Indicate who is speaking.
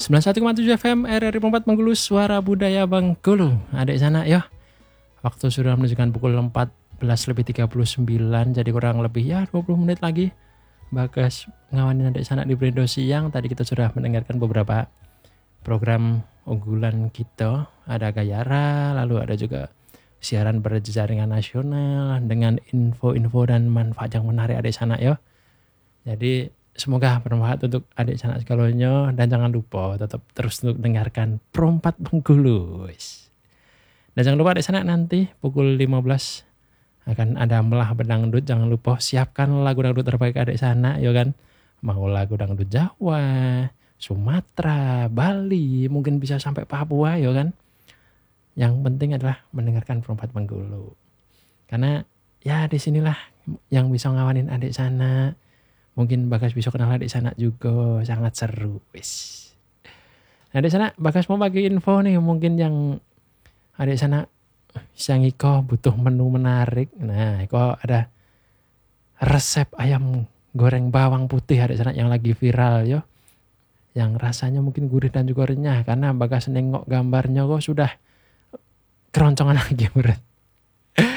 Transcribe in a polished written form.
Speaker 1: 91,7 FM RRI Pompat Bengkulu, Suara Budaya Bengkulu. Adik sana ya. Waktu sudah menunjukkan pukul 14.39, jadi kurang lebih ya 20 menit lagi. Bagas ngawanin adik sana di Brendo Siang. Tadi kita sudah mendengarkan beberapa program unggulan kita. Ada Gayara, lalu ada juga siaran berjaringan nasional dengan info-info dan manfaat yang menarik adik sana ya. Jadi semoga bermanfaat untuk adik sanak segalanya, dan jangan lupa tetap terus untuk dengarkan Perompat Bengkulu. Dan jangan lupa adik sanak, nanti pukul 15 akan ada Melah Bedangdut. Jangan lupa siapkan lagu dangdut terbaik adik sanak ya kan. Mau lagu dangdut Jawa, Sumatera, Bali, mungkin bisa sampai Papua ya kan. Yang penting adalah mendengarkan Perompat Bengkulu. Karena ya disinilah yang bisa ngawanin adik sanak. Mungkin Bagas bisa kenal adik sanak juga, sangat seru. Wis. Nah, adik sanak, Bagas mau bagi info nih, mungkin yang adik sanak yang iko butuh menu menarik. Nah, iko ada resep ayam goreng bawang putih adik sanak yang lagi viral yo. Yang rasanya mungkin gurih dan juga renyah, karena Bagas nengok gambarnya kok sudah keroncongan lagi berat.